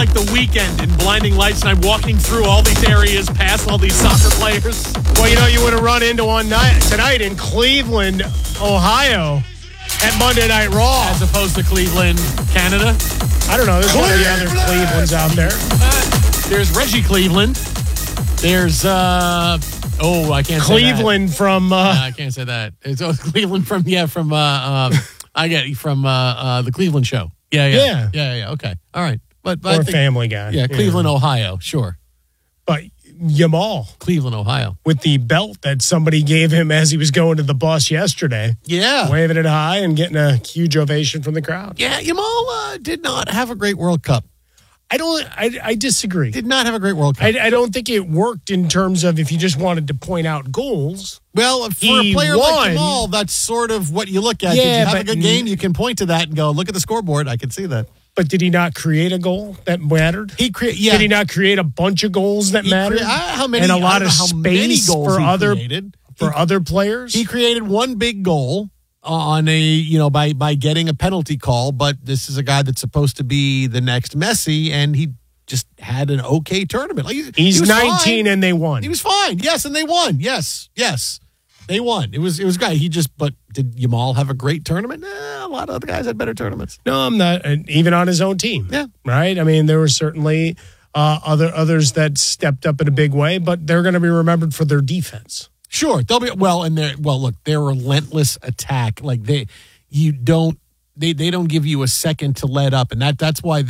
like the weekend in Blinding Lights, and I'm walking through all these areas, past all these soccer players. Well, you would have run into one tonight in Cleveland, Ohio, at Monday Night Raw. As opposed to Cleveland, Canada. I don't know. There's one of the other Clevelands out there. There's Reggie Cleveland. There's, I can't say that. Cleveland from... I can't say that. It's Cleveland from the Cleveland show. Yeah. Okay. All right. But or I think, Family Guy. Yeah, Cleveland, Ohio. Sure. But Jamal. Cleveland, Ohio. With the belt that somebody gave him as he was going to the bus yesterday. Yeah. Waving it high and getting a huge ovation from the crowd. Yeah, Jamal did not have a great World Cup. I disagree. Did not have a great World Cup. I don't think it worked in terms of if you just wanted to point out goals. Well, for a player like Jamal, that's sort of what you look at. Yeah, did you have a good game? You can point to that and go, look at the scoreboard. I can see that. But did he not create a goal that mattered? Did he not create a bunch of goals that mattered? How many? And a lot of space for other players? He created one big goal on by getting a penalty call, but this is a guy that's supposed to be the next Messi, and he just had an okay tournament. He's 19 fine. and they won. He was fine. Yes, and they won. Yes. They won. It was great. But did Jamal have a great tournament? A lot of other guys had better tournaments. No, I'm not. Even on his own team. Yeah. Right? I mean, there were certainly others that stepped up in a big way, but they're going to be remembered for their defense. Sure. They'll be look, their relentless attack. Like they don't give you a second to let up. And that's why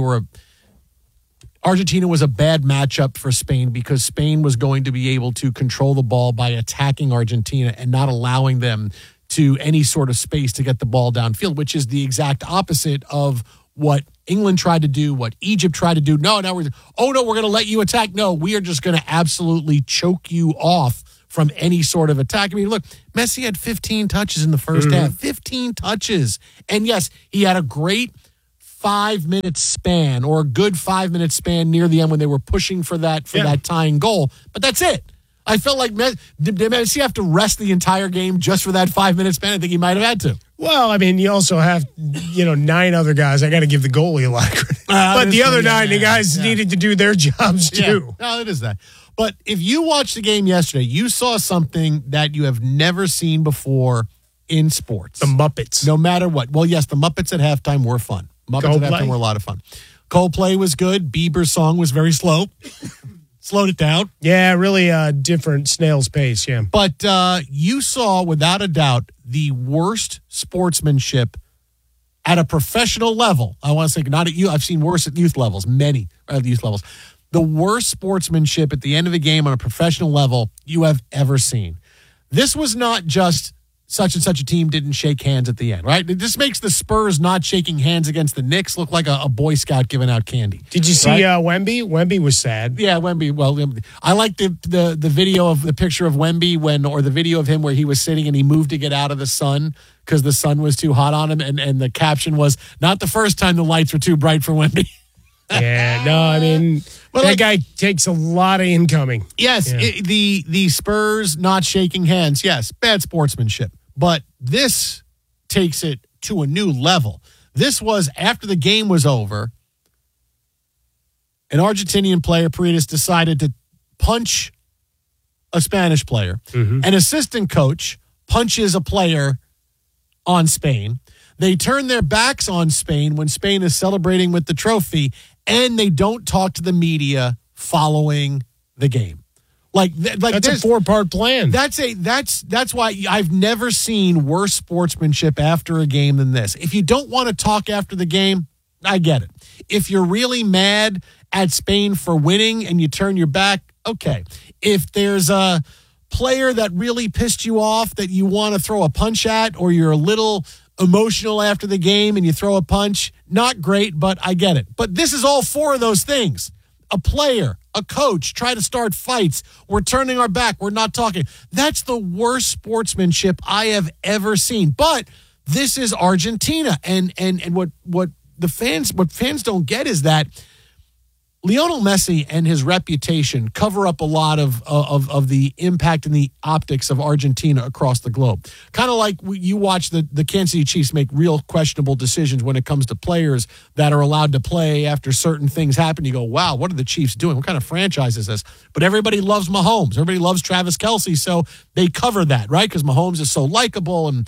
Argentina was a bad matchup for Spain, because Spain was going to be able to control the ball by attacking Argentina and not allowing them to any sort of space to get the ball downfield, which is the exact opposite of what England tried to do, what Egypt tried to do. We're going to let you attack. No, we are just going to absolutely choke you off from any sort of attack. I mean, look, Messi had 15 touches in the first half, 15 touches. And yes, he had a great 5-minute span, or a good 5-minute span near the end when they were pushing for that tying goal. But that's it. I felt like did Messi have to rest the entire game just for that 5-minute span? I think he might have had to. Well, I mean, you also have, 9 other guys. I got to give the goalie a lot of credit. But the other 9, the guys needed to do their jobs too. No, it is that. But if you watched the game yesterday, you saw something that you have never seen before in sports. The Muppets. No matter what. Well, yes, the Muppets at halftime were fun. Muppets at halftime were a lot of fun. Coldplay was good. Bieber's song was very slow. Slowed it down. Yeah, really different snail's pace, yeah. But you saw, without a doubt, the worst sportsmanship at a professional level. I want to say, not at you. I've seen worse at youth levels, many at youth levels. The worst sportsmanship at the end of a game on a professional level you have ever seen. This was not just such and such a team didn't shake hands at the end, right? This makes the Spurs not shaking hands against the Knicks look like a Boy Scout giving out candy. Did you see Wemby? Wemby was sad. Yeah, Wemby. Well, I like the video of the picture of Wemby or the video of him where he was sitting and he moved to get out of the sun because the sun was too hot on him, and the caption was, "Not the first time the lights were too bright for Wemby." Yeah, no, I mean, that guy takes a lot of incoming. Yes, the Spurs not shaking hands, yes, bad sportsmanship. But this takes it to a new level. This was after the game was over, an Argentinian player, Paredes, decided to punch a Spanish player. An assistant coach punches a player on Spain. They turn their backs on Spain when Spain is celebrating with the trophy, and they don't talk to the media following the game. That's a 4-part plan. That's why I've never seen worse sportsmanship after a game than this. If you don't want to talk after the game, I get it. If you're really mad at Spain for winning and you turn your back, okay. If there's a player that really pissed you off that you want to throw a punch at, or you're a little emotional after the game and you throw a punch, not great, but I get it. But this is all 4 of those things. A player, a coach, try to start fights. We're turning our back. We're not talking. That's the worst sportsmanship I have ever seen. But this is Argentina. And what fans don't get is that Lionel Messi and his reputation cover up a lot of the impact and the optics of Argentina across the globe. Kind of like you watch the Kansas City Chiefs make real questionable decisions when it comes to players that are allowed to play after certain things happen. You go, wow, what are the Chiefs doing? What kind of franchise is this? But everybody loves Mahomes. Everybody loves Travis Kelce, so they cover that, right? Because Mahomes is so likable, and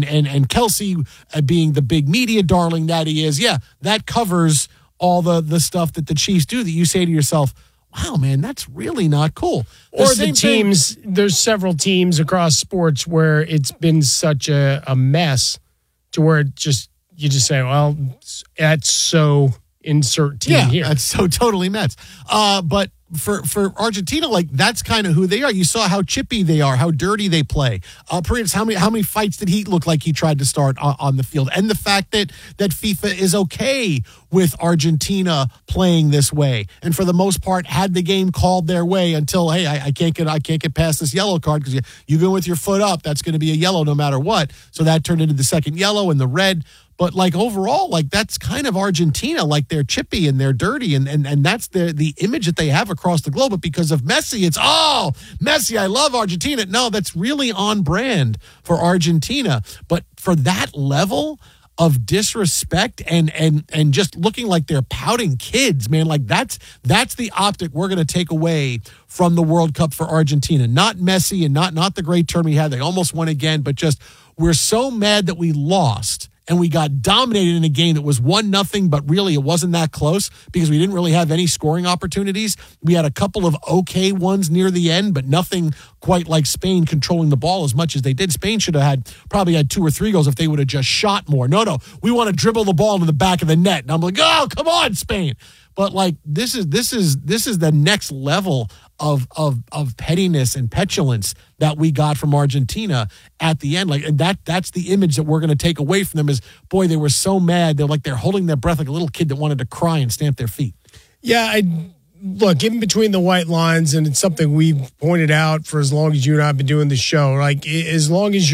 Kelce being the big media darling that he is, yeah, that covers all the stuff that the Chiefs do that you say to yourself, wow, man, that's really not cool. Or the teams, there's several teams across sports where it's been such a mess to where you just say, well, that's so insert team here. Yeah, that's so totally Mets. But for Argentina, like, that's kind of who they are. You saw how chippy they are, how dirty they play. Prince, how many fights did he look like he tried to start on the field? And the fact that FIFA is okay with Argentina playing this way, and for the most part had the game called their way until, hey, I can't get past this yellow card because you go with your foot up, that's going to be a yellow no matter what. So that turned into the second yellow and the red. But, like, overall, like, that's kind of Argentina. Like, they're chippy and they're dirty, and that's the image that they have across the globe. But because of Messi, it's, oh, Messi, I love Argentina. No, that's really on brand for Argentina. But for that level of disrespect and just looking like they're pouting kids, man, like, that's the optic we're going to take away from the World Cup for Argentina. Not Messi and not the great turn we had. They almost won again, but just we're so mad that we lost. And we got dominated in a game that was 1-0, but really it wasn't that close because we didn't really have any scoring opportunities. We had a couple of okay ones near the end, but nothing quite like Spain controlling the ball as much as they did. Spain should have probably had 2 or 3 goals if they would have just shot more. No, we want to dribble the ball into the back of the net. And I'm like, oh, come on, Spain. But, like, this is the next level of pettiness and petulance that we got from Argentina at the end. Like, and that's the image that we're going to take away from them is, boy, they were so mad. They're holding their breath like a little kid that wanted to cry and stamp their feet. Yeah, look, in between the white lines, and it's something we've pointed out for as long as you and I have been doing the show, like, as long as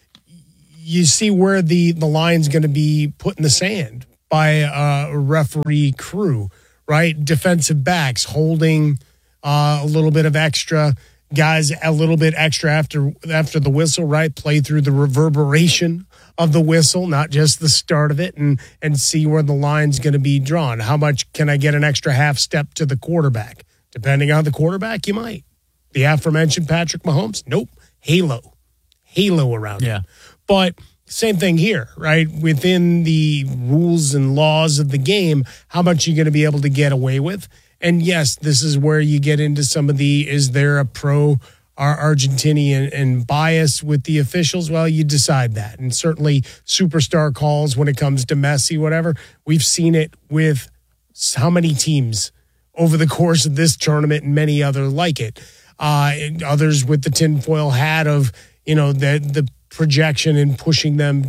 you see where the line's going to be put in the sand by a referee crew, right? Defensive backs holding a little bit of extra, guys a little bit extra after the whistle, right? Play through the reverberation of the whistle, not just the start of it, and see where the line's going to be drawn. How much can I get an extra half step to the quarterback? Depending on the quarterback, you might. The aforementioned Patrick Mahomes, nope. Halo around him. But same thing here, right? Within the rules and laws of the game, how much are you going to be able to get away with? And yes, this is where you get into some of is there a pro-Argentinian and bias with the officials? Well, you decide that. And certainly superstar calls when it comes to Messi, whatever. We've seen it with how many teams over the course of this tournament and many other like it. And others with the tinfoil hat of, the projection and pushing them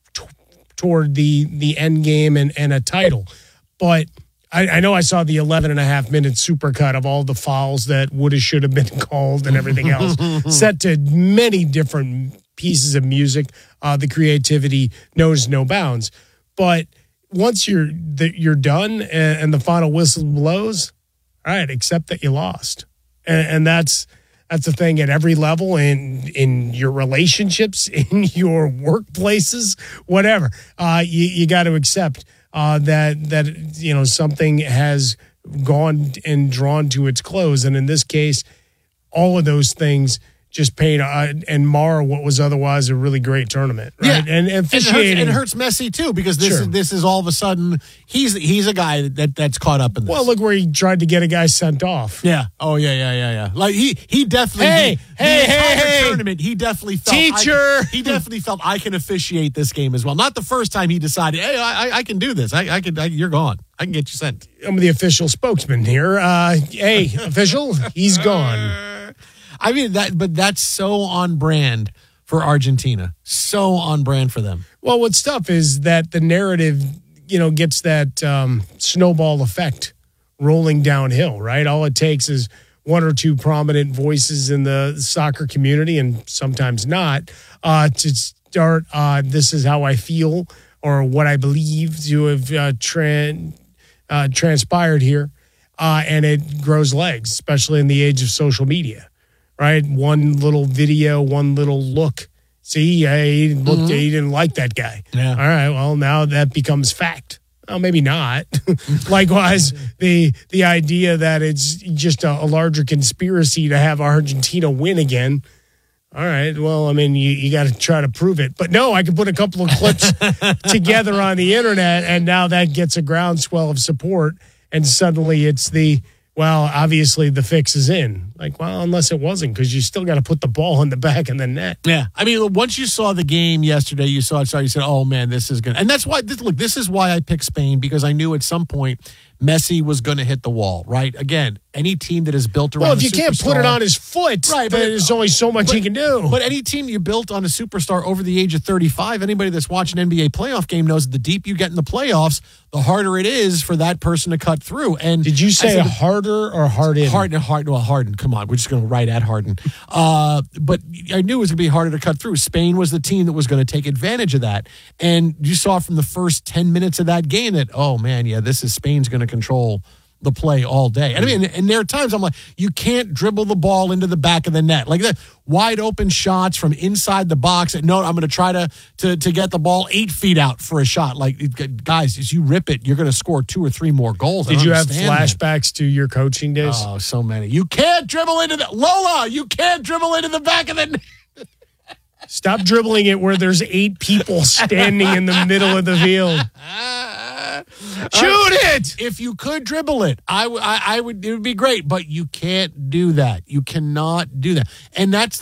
toward the end game and a title. But I know I saw the 11.5-minute supercut of all the fouls that should have been called and everything else, set to many different pieces of music. The creativity knows no bounds. But once you're done and the final whistle blows, all right, accept that you lost. And that's the thing at every level, in your relationships, in your workplaces, whatever. You got to accept that something has gone and drawn to its close, and in this case, all of those things just paint and mar what was otherwise a really great tournament, right? Yeah. And officiating, it hurts Messi too, because this is all of a sudden he's a guy that's caught up in this. Well, look where he tried to get a guy sent off. Yeah. Oh yeah. Like he definitely hey tournament he definitely felt he definitely felt I can officiate this game as well. Not the first time he decided, hey, I can do this. You're gone. I can get you sent. I'm the official spokesman here. Hey, official, he's gone. I mean, that's so on brand for Argentina. So on brand for them. Well, what's tough is that the narrative, gets that snowball effect rolling downhill, right? All it takes is one or two prominent voices in the soccer community, and sometimes not, to start, this is how I feel, or what I believe to have transpired here. and it grows legs, especially in the age of social media, right? One little video, one little look. See, he didn't like that guy. Yeah. All right, well, now that becomes fact. Well, maybe not. Likewise, the idea that it's just a larger conspiracy to have Argentina win again. All right, well, I mean, you got to try to prove it. But no, I can put a couple of clips together on the internet, and now that gets a groundswell of support, and suddenly it's obviously the fix is in. Like, well, unless it wasn't, because you still got to put the ball in the back of the net. Yeah. I mean, once you saw the game yesterday, you saw it start, you said, oh, man, this is good. And that's why, this is why I picked Spain, because I knew at some point Messi was going to hit the wall, right? Again, any team that is built around if you can't put it on his foot, right, but there's only so much he can do. But any team you built on a superstar over the age of 35, anybody that's watching an NBA playoff game knows that the deep you get in the playoffs, the harder it is for that person to cut through. And did you say harder or Harden? Harden. Come on, we're just going to right at Harden. But I knew it was going to be harder to cut through. Spain was the team that was going to take advantage of that. And you saw from the first 10 minutes of that game that, oh, man, yeah, this is Spain's going to control the play all day. And I mean, and there are times I'm like, you can't dribble the ball into the back of the net. Like that wide open shots from inside the box. And no, I'm going to try to get the ball 8 feet out for a shot. Like, guys, as you rip it, you're going to score 2 or 3 more goals. Did you have flashbacks to your coaching days? Oh, so many. You can't dribble into Lola, you can't dribble into the back of the net. Stop dribbling it where there's 8 people standing in the middle of the field. Shoot it! If you could dribble it, I would. It would be great, but you can't do that. You cannot do that, and that's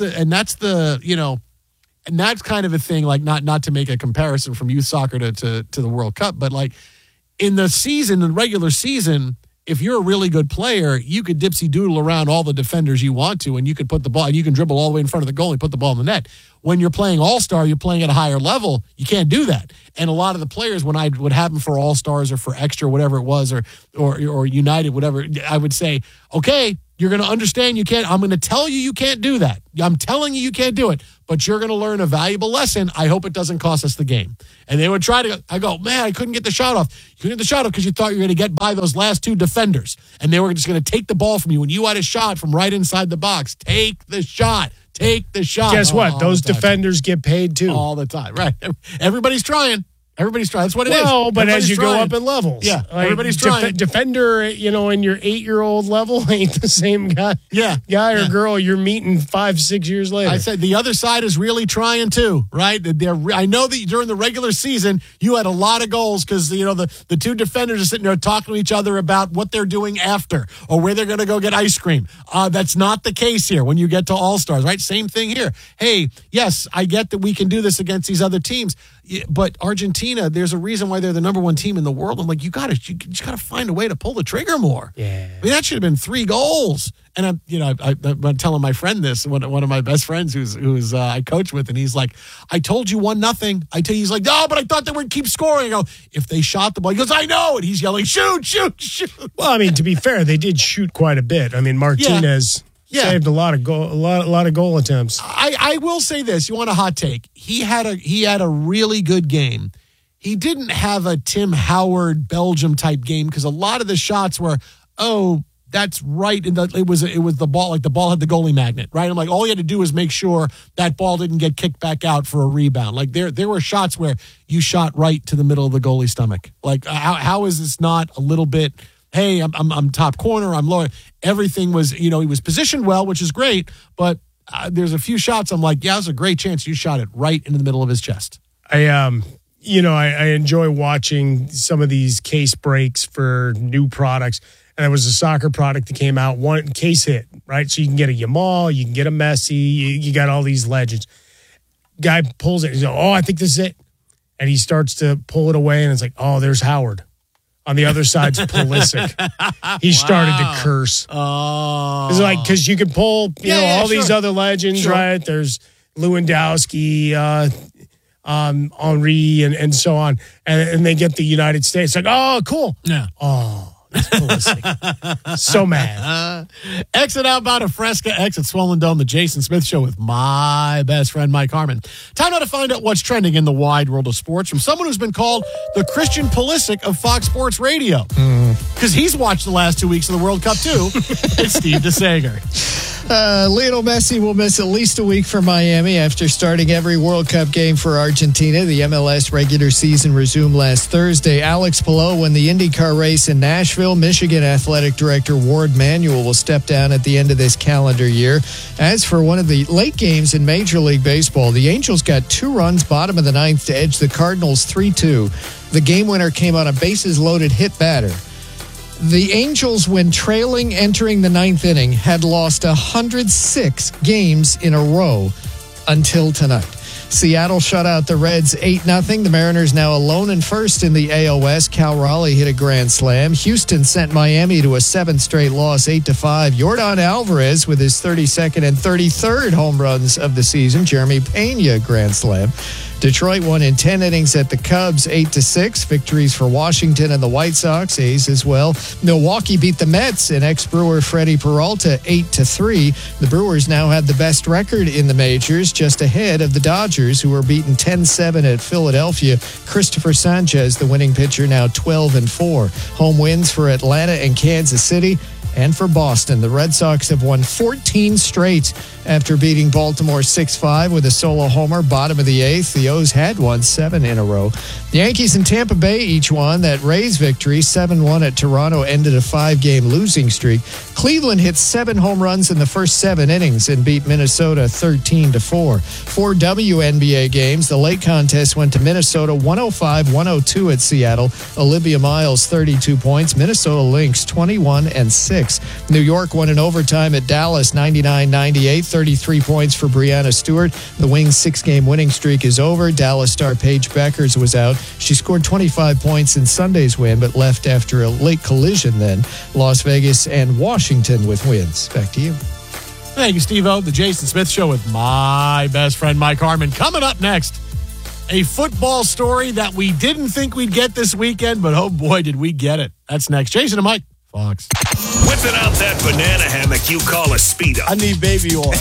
the you know, and that's kind of a thing. Like not to make a comparison from youth soccer to the World Cup, but like in the regular season, if you're a really good player, you could dipsy doodle around all the defenders you want to, and you could put the ball, and you can dribble all the way in front of the goal and put the ball in the net. When you're playing All-Star, you're playing at a higher level. You can't do that. And a lot of the players, when I would have them for All-Stars or for Extra, whatever it was, or United, whatever, I would say, okay, you're going to understand you can't. I'm going to tell you can't do that. I'm telling you can't do it, but you're going to learn a valuable lesson. I hope it doesn't cost us the game. And they would try to, I go, man, I couldn't get the shot off. You couldn't get the shot off because you thought you were going to get by those last 2 defenders. And they were just going to take the ball from you. When you had a shot from right inside the box, take the shot. Take the shot. Guess what? Those defenders get paid too. All the time. Right. Everybody's trying. That's what it is. Well, but Everybody's as you trying. go up in levels. Yeah. Everybody's trying. Defender, in your 8-year-old level ain't the same guy. Yeah. Guy or girl you're meeting 5-6 years later. I said the other side is really trying too, right? I know that during the regular season, you had a lot of goals because, the 2 defenders are sitting there talking to each other about what they're doing after or where they're going to go get ice cream. That's not the case here when you get to All-Stars, right? Same thing here. Hey, yes, I get that we can do this against these other teams. But Argentina, there's a reason why they're the number 1 team in the world. I'm like, you just gotta find a way to pull the trigger more. Yeah, I mean that should have been 3 goals. And I'm telling my friend this, one of my best friends who's I coach with, and he's like, I told you 1-0. He's like, no, but I thought they would keep scoring. I go, if they shot the ball, he goes, I know, and he's yelling, shoot. Well, I mean, to be fair, they did shoot quite a bit. I mean, Martinez. Yeah. Saved a lot of goal attempts. I will say this. You want a hot take? He had a really good game. He didn't have a Tim Howard Belgium type game because a lot of the shots were, oh, that's right. And it was the ball, like the ball had the goalie magnet, right? I'm like, all you had to do was make sure that ball didn't get kicked back out for a rebound. Like there were shots where you shot right to the middle of the goalie's stomach. Like how is this not a little bit? Hey, I'm top corner. I'm lower. Everything was, he was positioned well, which is great. But there's a few shots. I'm like, yeah, there's a great chance you shot it right into the middle of his chest. I enjoy watching some of these case breaks for new products. And there was a soccer product that came out, one case hit, right? So you can get a Yamal, you can get a Messi, you got all these legends. Guy pulls it. He's like, oh, I think this is it. And he starts to pull it away, and it's like, oh, there's Howard. On the other side's Pulisic. He started to curse. Oh. It's like, because you can pull, these other legends, right? There's Lewandowski, Henry, and so on. And they get the United States. Like, oh, cool. Yeah. Oh, that's Pulisic. So mad. Exit Outbound of Fresca, exit Swollen Dome, the Jason Smith Show with my best friend, Mike Harmon. Time now to find out what's trending in the wide world of sports from someone who's been called the Christian Pulisic of Fox Sports Radio. because he's watched the last 2 weeks of the World Cup too. It's Steve DeSager. Lionel Messi will miss at least a week for Miami after starting every World Cup game for Argentina. The MLS regular season resumed last Thursday. Alex Palou won the IndyCar race in Nashville. Michigan Athletic Director Ward Manuel will step down at the end of this calendar year. As for one of the late games in Major League Baseball, the Angels got 2 runs bottom of the ninth to edge the Cardinals 3-2. The game winner came on a bases-loaded hit batter. The Angels, when trailing entering the ninth inning, had lost 106 games in a row until tonight. Seattle shut out the Reds 8-0. The Mariners now alone in first in the AL West. Cal Raleigh hit a grand slam. Houston sent Miami to a 7th straight loss, 8-5. Yordan Alvarez with his 32nd and 33rd home runs of the season. Jeremy Pena grand slam. Detroit won in 10 innings at the Cubs, 8-6. Victories for Washington and the White Sox, A's as well. Milwaukee beat the Mets and ex-Brewer Freddie Peralta 8-3. The Brewers now have the best record in the majors, just ahead of the Dodgers, who were beaten 10-7 at Philadelphia. Christopher Sanchez, the winning pitcher, now 12-4. Home wins for Atlanta and Kansas City. And for Boston, the Red Sox have won 14 straight after beating Baltimore 6-5 with a solo homer, bottom of the 8th. The O's had won 7 in a row. The Yankees and Tampa Bay each won. That Rays victory, 7-1 at Toronto, ended a 5-game losing streak. Cleveland hit 7 home runs in the first 7 innings and beat Minnesota 13-4. 4 WNBA games. The late contest went to Minnesota 105-102 at Seattle. Olivia Miles 32 points. Minnesota Lynx 21-6. New York won in overtime at Dallas 99-98, 33 points for Breanna Stewart. The Wings' 6-game winning streak is over. Dallas star Paige Beckers was out. She scored 25 points in Sunday's win, but left after a late collision then. Las Vegas and Washington with wins. Back to you. Thank you, Steve-O. The Jason Smith Show with my best friend, Mike Harmon. Coming up next, a football story that we didn't think we'd get this weekend, but oh boy, did we get it. That's next. Jason and Mike. Fox. Whipping out that banana hammock you call a Speedo. I need baby oil.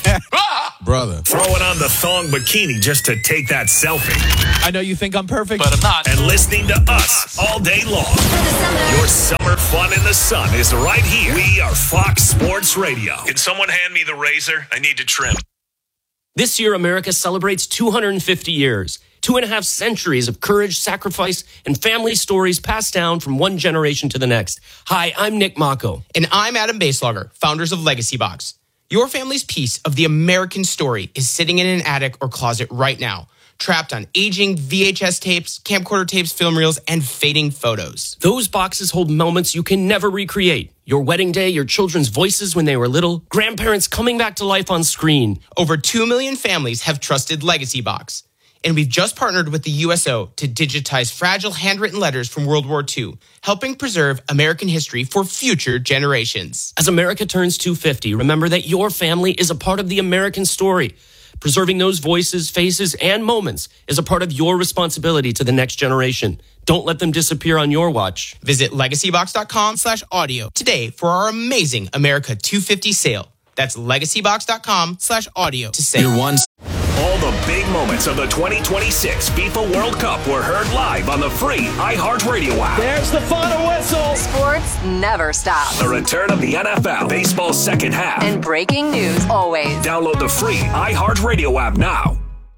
Brother. Throwing on the thong bikini just to take that selfie. I know you think I'm perfect, but I'm not. And listening to us all day long. Your summer fun in the sun is right here. We are Fox Sports Radio. Can someone hand me the razor? I need to trim. This year, America celebrates 250 years. 2.5 centuries of courage, sacrifice, and family stories passed down from one generation to the next. Hi, I'm Nick Mako. And I'm Adam Baselogger, founders of Legacy Box. Your family's piece of the American story is sitting in an attic or closet right now, trapped on aging VHS tapes, camcorder tapes, film reels, and fading photos. Those boxes hold moments you can never recreate. Your wedding day, your children's voices when they were little, grandparents coming back to life on screen. Over 2 million families have trusted Legacy Box. And we've just partnered with the USO to digitize fragile handwritten letters from World War II, helping preserve American history for future generations. As America turns 250, remember that your family is a part of the American story. Preserving those voices, faces, and moments is a part of your responsibility to the next generation. Don't let them disappear on your watch. Visit legacybox.com/audio today for our amazing America 250 sale. That's legacybox.com/audio to save. All the big moments of the 2026 FIFA World Cup were heard live on the free iHeartRadio app. There's the final whistle. Sports never stop. The return of the NFL, baseball's second half. And breaking news always. Download the free iHeartRadio app now.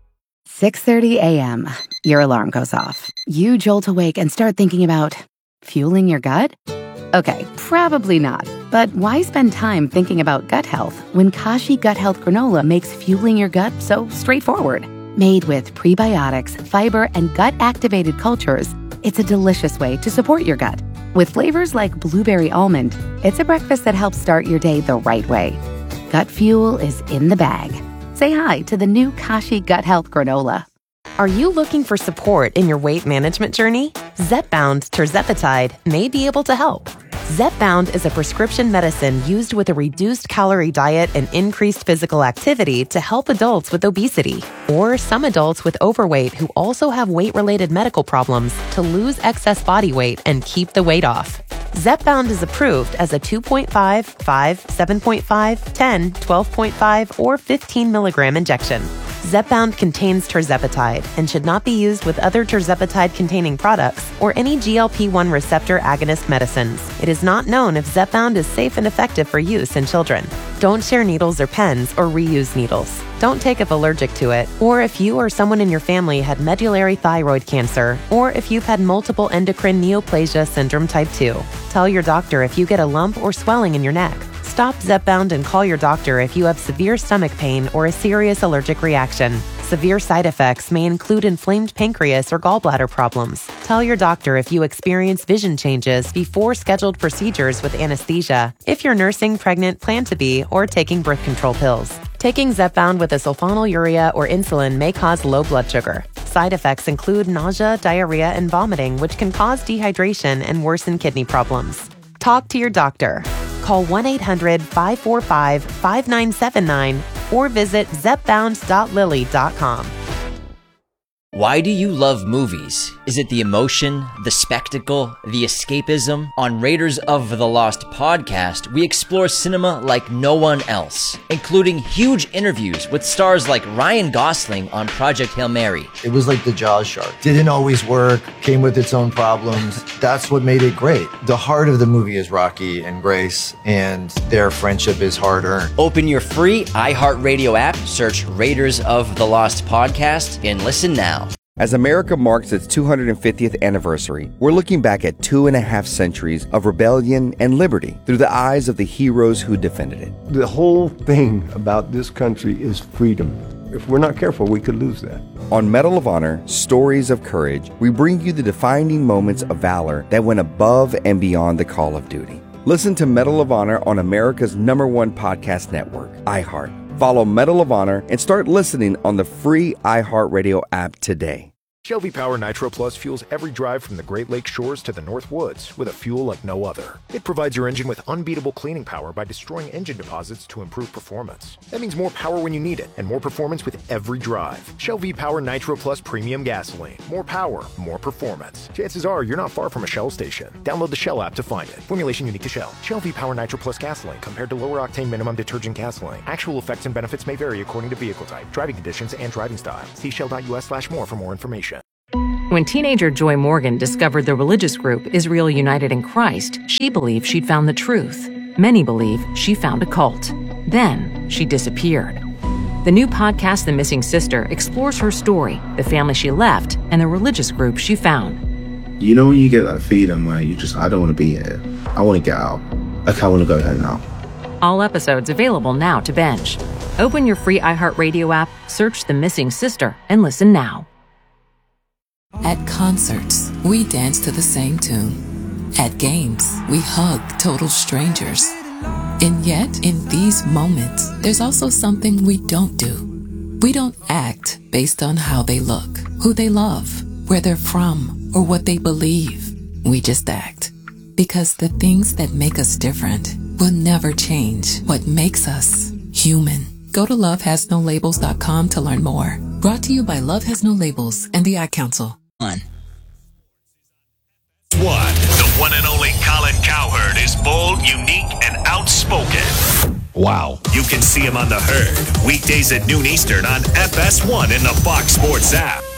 6:30 a.m. Your alarm goes off. You jolt awake and start thinking about fueling your gut? Okay, probably not. But why spend time thinking about gut health when Kashi Gut Health Granola makes fueling your gut so straightforward? Made with prebiotics, fiber, and gut-activated cultures, it's a delicious way to support your gut. With flavors like blueberry almond, it's a breakfast that helps start your day the right way. Gut fuel is in the bag. Say hi to the new Kashi Gut Health Granola. Are you looking for support in your weight management journey? Zepbound tirzepatide may be able to help. Zepbound is a prescription medicine used with a reduced calorie diet and increased physical activity to help adults with obesity or some adults with overweight who also have weight-related medical problems to lose excess body weight and keep the weight off. Zepbound is approved as a 2.5, 5, 7.5, 10, 12.5, or 15 milligram injection. Zepbound contains tirzepatide and should not be used with other tirzepatide-containing products or any GLP-1 receptor agonist medicines. It is not known if Zepbound is safe and effective for use in children. Don't share needles or pens or reuse needles. Don't take if allergic to it, or if you or someone in your family had medullary thyroid cancer, or if you've had multiple endocrine neoplasia syndrome type 2. Tell your doctor if you get a lump or swelling in your neck. Stop Zepbound and call your doctor if you have severe stomach pain or a serious allergic reaction. Severe side effects may include inflamed pancreas or gallbladder problems. Tell your doctor if you experience vision changes before scheduled procedures with anesthesia, if you're nursing, pregnant, plan to be, or taking birth control pills. Taking Zepbound with a sulfonylurea or insulin may cause low blood sugar. Side effects include nausea, diarrhea, and vomiting, which can cause dehydration and worsen kidney problems. Talk to your doctor. Call 1-800-545-5979 or visit zepbound.lilly.com. Why do you love movies? Is it the emotion, the spectacle, the escapism? On Raiders of the Lost podcast, we explore cinema like no one else, including huge interviews with stars like Ryan Gosling on Project Hail Mary. It was like the Jaws shark. Didn't always work, came with its own problems. That's what made it great. The heart of the movie is Rocky and Grace, and their friendship is hard-earned. Open your free iHeartRadio app, search Raiders of the Lost podcast, and listen now. As America marks its 250th anniversary, we're looking back at 2.5 centuries of rebellion and liberty through the eyes of the heroes who defended it. The whole thing about this country is freedom. If we're not careful, we could lose that. On Medal of Honor, Stories of Courage, we bring you the defining moments of valor that went above and beyond the call of duty. Listen to Medal of Honor on America's #1 podcast network, iHeart. Follow Medal of Honor and start listening on the free iHeartRadio app today. Shell V-Power Nitro Plus fuels every drive from the Great Lakes shores to the North Woods with a fuel like no other. It provides your engine with unbeatable cleaning power by destroying engine deposits to improve performance. That means more power when you need it and more performance with every drive. Shell V-Power Nitro Plus Premium Gasoline. More power, more performance. Chances are you're not far from a Shell station. Download the Shell app to find it. Formulation unique to Shell. Shell V-Power Nitro Plus Gasoline compared to lower octane minimum detergent gasoline. Actual effects and benefits may vary according to vehicle type, driving conditions, and driving style. See shell.us/more for more information. When teenager Joy Morgan discovered the religious group Israel United in Christ, she believed she'd found the truth. Many believe she found a cult. Then she disappeared. The new podcast, The Missing Sister, explores her story, the family she left, and the religious group she found. You know when you get that feeling where I don't want to be here. I want to get out. Like I want to go home now. All episodes available now to binge. Open your free iHeartRadio app, search The Missing Sister, and listen now. At concerts, we dance to the same tune. At games, we hug total strangers. And yet, in these moments, there's also something we don't do. We don't act based on how they look, who they love, where they're from, or what they believe. We just act. Because the things that make us different will never change what makes us human. Go to lovehasnolabels.com to learn more. Brought to you by Love Has No Labels and the Ad Council. The one and only Colin Cowherd is bold, unique, and outspoken. Wow. You can see him on The Herd, weekdays at noon Eastern on FS1 in the Fox Sports app.